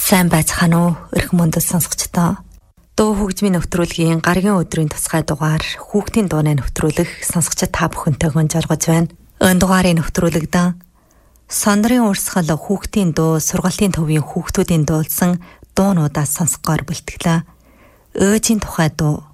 Сайн байцгаана уу эрхэм мөндөд сонсогчдоо. Дуу хөгжмийн нэвтрүүлгийн гаргийн өдрийн тусгай дугаар хүүхдийн дууны нэвтрүүлэг сонсогчид та бүхэнтэйгэн жаргаж байна. Энэ дугаарын нэвтрүүлэгдэн Сондрын урсгал хүүхдийн дуу сургалтын төвийн хүүхдүүдийн дуулсан дуунуудаас сонсгоор бэлтгэлээ. Өөжийн тухай дуу,